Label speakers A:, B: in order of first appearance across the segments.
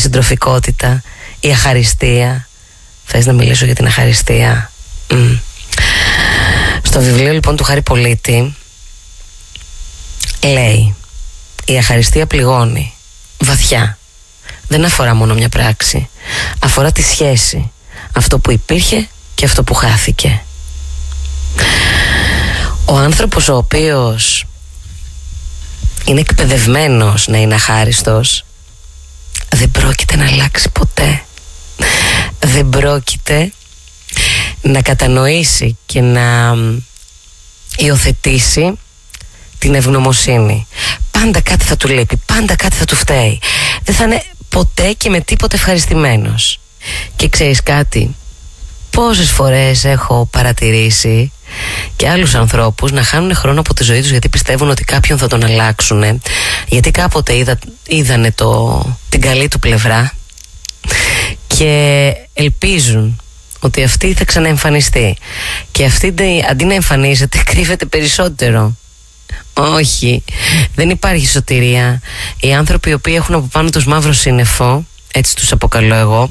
A: συντροφικότητα, η αχαριστία. Θες να μιλήσω για την αχαριστία? Στο βιβλίο λοιπόν του Χάρη Πολίτη λέει: η αχαριστία πληγώνει βαθιά. Δεν αφορά μόνο μια πράξη, αφορά τη σχέση, αυτό που υπήρχε και αυτό που χάθηκε. Ο άνθρωπος ο οποίος είναι εκπαιδευμένος να είναι αχάριστος δεν πρόκειται να αλλάξει ποτέ. Δεν πρόκειται να κατανοήσει και να υιοθετήσει την ευγνωμοσύνη. Πάντα κάτι θα του λείπει, πάντα κάτι θα του φταίει. Δεν θα είναι ποτέ και με τίποτε ευχαριστημένος. Και ξέρεις κάτι, πόσες φορές έχω παρατηρήσει και άλλους ανθρώπους να χάνουν χρόνο από τη ζωή τους γιατί πιστεύουν ότι κάποιον θα τον αλλάξουν, γιατί κάποτε είδανε την καλή του πλευρά και ελπίζουν ότι αυτή θα ξαναεμφανιστεί και αυτή αντί να εμφανίζεται κρύβεται περισσότερο. Όχι, δεν υπάρχει σωτηρία. Οι άνθρωποι οι οποίοι έχουν από πάνω τους μαύρο σύννεφο, έτσι τους αποκαλώ εγώ,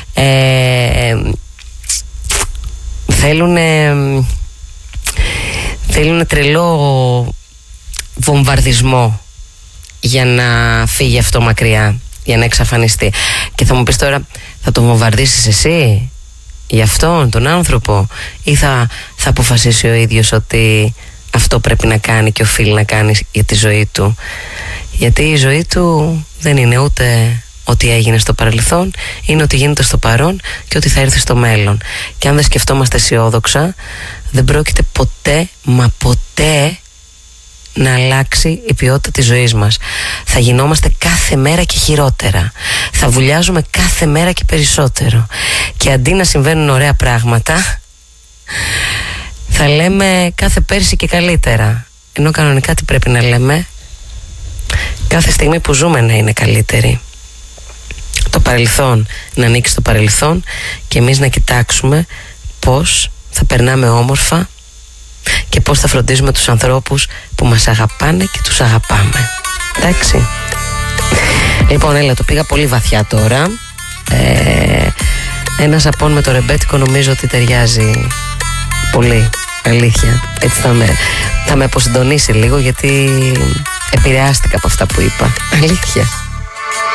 A: θέλουν τρελό βομβαρδισμό για να φύγει αυτό μακριά, για να εξαφανιστεί. Και θα μου πεις τώρα, θα τον βομβαρδίσεις εσύ για αυτόν τον άνθρωπο, ή θα αποφασίσει ο ίδιος ότι αυτό πρέπει να κάνει και οφείλει να κάνει για τη ζωή του? Γιατί η ζωή του δεν είναι ούτε ότι έγινε στο παρελθόν, είναι ότι γίνεται στο παρόν και ότι θα έρθει στο μέλλον. Και αν δεν σκεφτόμαστε αισιόδοξα, δεν πρόκειται ποτέ, μα ποτέ, να αλλάξει η ποιότητα της ζωής μας. Θα γινόμαστε κάθε μέρα και χειρότερα. Θα βουλιάζουμε κάθε μέρα και περισσότερο. Και αντί να συμβαίνουν ωραία πράγματα, θα λέμε κάθε πέρσι και καλύτερα. Ενώ κανονικά τι πρέπει να λέμε? Κάθε στιγμή που ζούμε να είναι καλύτερη. Το παρελθόν να ανοίξει στο παρελθόν και εμείς να κοιτάξουμε πώς θα περνάμε όμορφα και πώς θα φροντίζουμε τους ανθρώπους που μας αγαπάνε και τους αγαπάμε. Εντάξει. Λοιπόν, έλα, το πήγα πολύ βαθιά τώρα. Ένα σαπόν με το ρεμπέτικο νομίζω ότι ταιριάζει πολύ. Αλήθεια. Έτσι θα με αποσυντονίσει λίγο, γιατί επηρεάστηκα από αυτά που είπα. Αλήθεια.